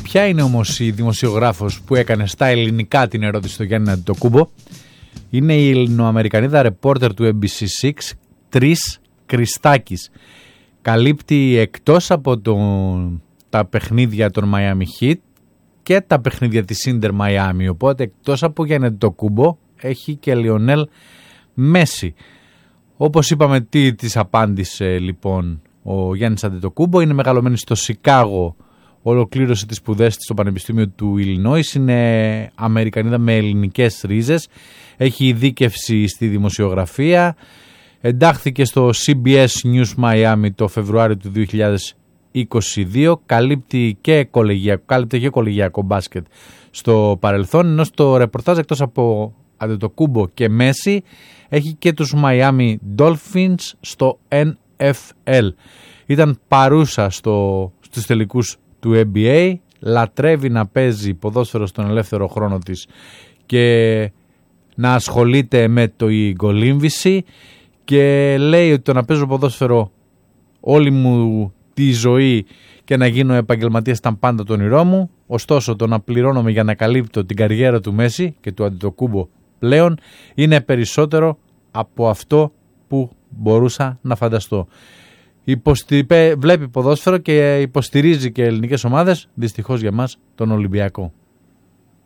Ποια είναι όμως η δημοσιογράφος που έκανε στα ελληνικά την ερώτηση στο Γιάννη Αντετοκούμπο? Είναι η Ελληνοαμερικανίδα ρεπόρτερ του NBC6, Τρις Κριστάκης. Καλύπτει εκτός από τα παιχνίδια των Miami Heat και τα παιχνίδια της Inter Miami. Οπότε εκτός από Γιάννη Αντετοκούμπο έχει και Λιονέλ Μέση. Όπως είπαμε, τι της απάντησε λοιπόν ο Γιάννης Αντετοκούμπο? Είναι μεγαλωμένη στο Σικάγο, ολοκλήρωσε τις σπουδές της στο Πανεπιστήμιο του Ιλινόης, είναι Αμερικανίδα με ελληνικές ρίζες, έχει ειδίκευση στη δημοσιογραφία, εντάχθηκε στο CBS News Miami το Φεβρουάριο του 2022, κάλυπτε και κολεγιακό μπάσκετ στο παρελθόν, ενώ στο ρεπορτάζ εκτός από Αντετοκούμπο και Μέση έχει και τους Miami Dolphins στο NFL. Ήταν παρούσα στους τελικούς του NBA, λατρεύει να παίζει ποδόσφαιρο στον ελεύθερο χρόνο της και να ασχολείται με το γκολύμβηση και λέει ότι το να παίζω ποδόσφαιρο όλη μου τη ζωή και να γίνω επαγγελματίας ήταν πάντα το όνειρό μου, ωστόσο το να πληρώνομαι για να καλύπτω την καριέρα του Μέση και του Αντετοκούμπο πλέον είναι περισσότερο από αυτό που μπορούσα να φανταστώ. Βλέπει ποδόσφαιρο και υποστηρίζει και ελληνικές ομάδες, δυστυχώς για μας τον Ολυμπιακό.